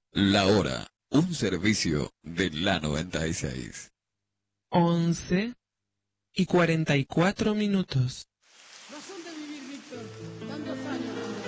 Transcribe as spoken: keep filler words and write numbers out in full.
La hora, un servicio de la noventa y seis. Once y cuarenta y cuatro minutos.